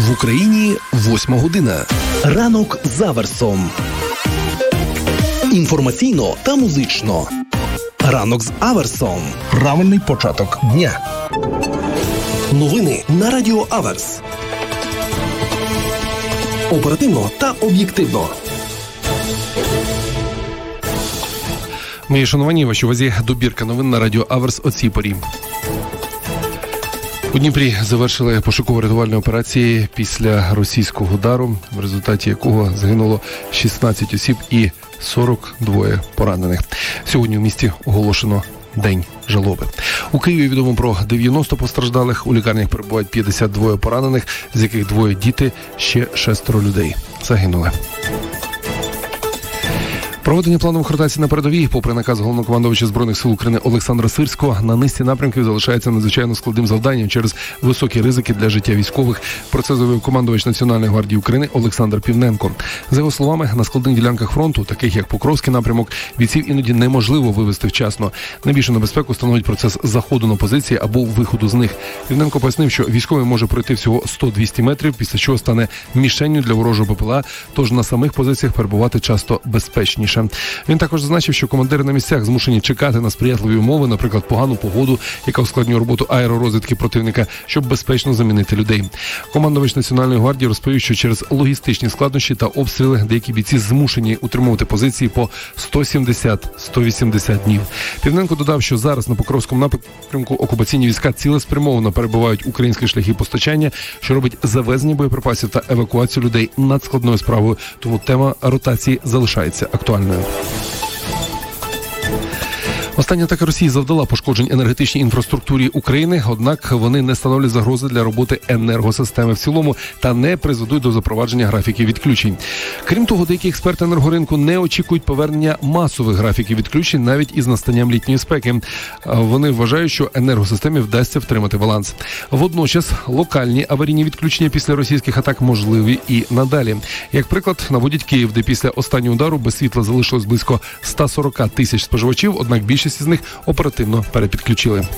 В Україні 8 година. Ранок з Аверсом. Інформаційно та музично. Ранок з Аверсом. Правильний початок дня. Новини на Радіо Аверс. Оперативно та об'єктивно. Мої шановані, вашій увазі добірка новин на Радіо Аверс о цій порі. У Дніпрі завершили пошуково-рятувальні операції після російського удару, в результаті якого загинуло 16 осіб і 42 поранених. Сьогодні у місті оголошено День жалоби. У Києві відомо про 90 постраждалих, у лікарнях перебувають 52 поранених, з яких 2 діти, ще 6 людей загинули. Проведення планових ротацій на передовій, попри наказ головнокомандувача Збройних сил України Олександра Сирського, на низці напрямків залишається надзвичайно складним завданням через високі ризики для життя військових. Про це заявив командувач Національної гвардії України Олександр Півненко. За його словами, на складних ділянках фронту, таких як Покровський напрямок, бійців іноді неможливо вивести вчасно. Найбільшу небезпеку становить процес заходу на позиції або виходу з них. Півненко пояснив, що військовий може пройти всього 100-200 метрів, після чого стане мішенню для ворожого БПЛА, тож на самих позиціях перебувати часто безпечніше. Він також зазначив, що командири на місцях змушені чекати на сприятливі умови, наприклад, погану погоду, яка ускладнює роботу аеророзвідки противника, щоб безпечно замінити людей. Командувач Національної гвардії розповів, що через логістичні складнощі та обстріли деякі бійці змушені утримувати позиції по 170-180 днів. Півненко додав, що зараз на Покровському напрямку окупаційні війська цілеспрямовано перебивають українські шляхи постачання, що робить завезення боєприпасів та евакуацію людей надскладною справою, тому тема ротації залишається актуальною. Остання атака Росії завдала пошкоджень енергетичній інфраструктурі України, однак вони не становлять загрози для роботи енергосистеми в цілому та не призведуть до запровадження графіків відключень. Крім того, деякі експерти енергоринку не очікують повернення масових графіків відключень навіть із настанням літньої спеки. Вони вважають, що енергосистемі вдасться втримати баланс. Водночас, локальні аварійні відключення після російських атак можливі і надалі. Як приклад, наводять Київ, де після останнього удару без світла залишилось близько 140 тисяч споживачів, однак більшість з них оперативно перепідключили.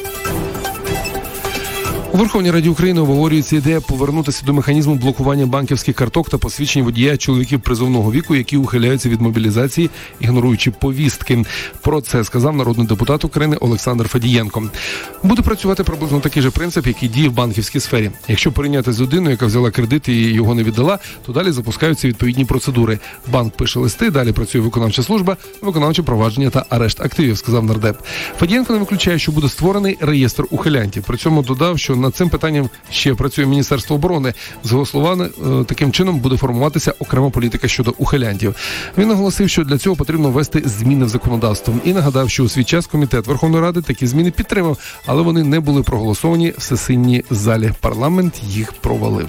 У Верховній Раді України обговорюється ідея повернутися до механізму блокування банківських карток та посвідчень водія чоловіків призовного віку, які ухиляються від мобілізації, ігноруючи повістки. Про це сказав народний депутат України Олександр Федієнко. Буде працювати приблизно такий же принцип, який діє в банківській сфері. Якщо порівняти з людиною, яка взяла кредит і його не віддала, то далі запускаються відповідні процедури. Банк пише листи, далі працює виконавча служба, виконавче провадження та арешт активів, сказав нардеп. Федієнко не виключає, що буде створений реєстр ухилянтів. При цьому додав, що над цим питанням ще працює Міністерство оборони. З його словами, таким чином буде формуватися окрема політика щодо ухилянтів. Він наголосив, що для цього потрібно ввести зміни в законодавство. І нагадав, що у свій час комітет Верховної Ради такі зміни підтримав, але вони не були проголосовані в сесійній залі. Парламент їх провалив.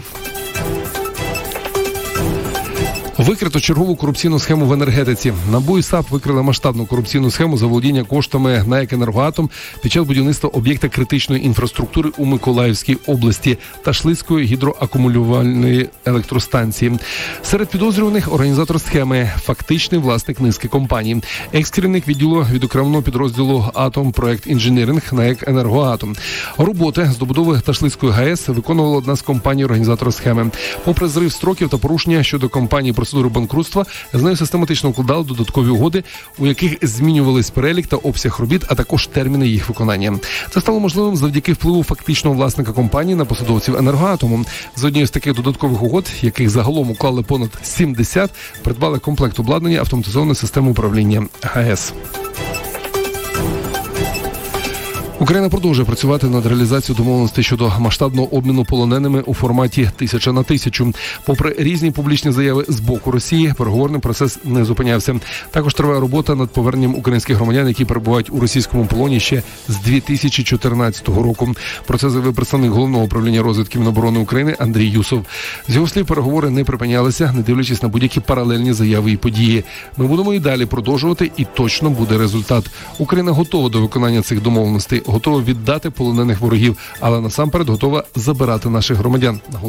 Викрито чергову корупційну схему в енергетиці. НАБУ і САП викрили масштабну корупційну схему заволодіння коштами НАЕК «Енергоатом» під час будівництва об'єкта критичної інфраструктури у Миколаївській області та Шлицької гідроакумулювальної електростанції. Серед підозрюваних організатор схеми, фактичний власник низки компаній. Екс-керівник відділу відокремленого підрозділу «Атом Проект Інженіринг» НАЕК «Енергоатом». Роботи з добудови Ташлицької ГАЕС виконувала одна з компаній організатора схеми. Попри зрив строків та порушення щодо компанії процедури банкрутства, з нею систематично укладали додаткові угоди, у яких змінювались перелік та обсяг робіт, а також терміни їх виконання. Це стало можливим завдяки впливу фактичного власника компанії на посадовців «Енергоатому». З однією з таких додаткових угод, яких загалом уклали понад 70, придбали комплект обладнання автоматизованої системи управління ГАЕС. Україна продовжує працювати над реалізацією домовленостей щодо масштабного обміну полоненими у форматі 1000 на 1000. Попри різні публічні заяви з боку Росії, переговорний процес не зупинявся. Також триває робота над поверненням українських громадян, які перебувають у російському полоні ще з 2014 року. Про це заявив представник Головного управління розвідки Міноборони України Андрій Юсов. З його слів, переговори не припинялися, не дивлячись на будь-які паралельні заяви і події. Ми будемо і далі продовжувати, і точно буде результат. Україна готова до виконання цих домовленостей, готова віддати полонених ворогів, але насамперед готова забирати наших громадян.